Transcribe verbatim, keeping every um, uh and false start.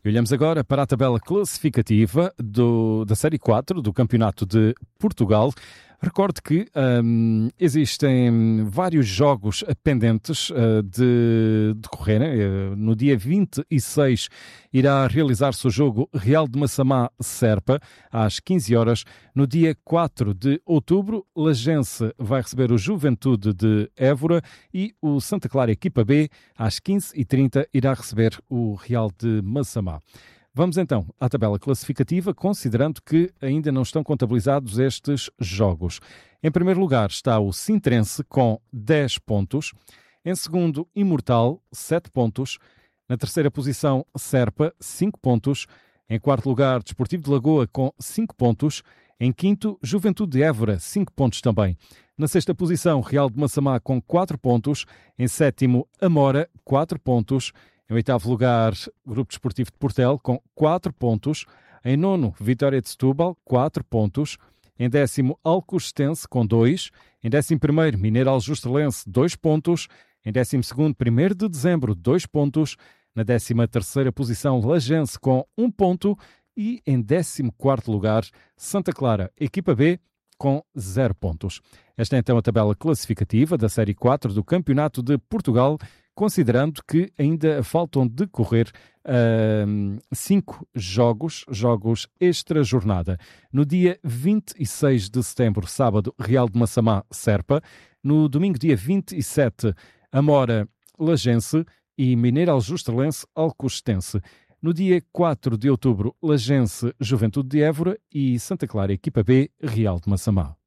E olhamos agora para a tabela classificativa do, da Série quatro do Campeonato de Portugal. Recordo que hum, existem vários jogos pendentes uh, de decorrerem. Uh, no dia vinte e seis irá realizar-se o jogo Real de Massamá-Serpa, às quinze horas. No dia quatro de outubro, Lagense vai receber o Juventude de Évora e o Santa Clara Equipa B, às quinze e trinta, irá receber o Real de Massamá. Vamos então à tabela classificativa, considerando que ainda não estão contabilizados estes jogos. Em primeiro lugar está o Sintrense com dez pontos. Em segundo, Imortal, sete pontos. Na terceira posição, Serpa, cinco pontos. Em quarto lugar, Desportivo de Lagoa com cinco pontos. Em quinto, Juventude de Évora, cinco pontos também. Na sexta posição, Real de Massamá com quatro pontos. Em sétimo, Amora, quatro pontos. Em oitavo lugar, Grupo Desportivo de Portel, com quatro pontos. Em nono, Vitória de Setúbal, quatro pontos. Em décimo, Alcostense, com dois. Em décimo primeiro, Mineiro Aljustelense, dois pontos. Em décimo segundo, primeiro de dezembro, dois pontos. Na décima terceira posição, Lagense, com um ponto. E em décimo quarto lugar, Santa Clara, Equipa B, com zero pontos. Esta é então a tabela classificativa da Série quatro do Campeonato de Portugal, considerando que ainda faltam decorrer uh, cinco jogos, jogos extra-jornada. No dia vinte e seis de setembro, sábado, Real de Massamá-Serpa. No domingo, dia vinte e sete, Amora-Lagense e Mineiro Aljustelense-Alcostense. No dia quatro de outubro, Lagense, Juventude de Évora e Santa Clara, Equipa B, Real de Massamá.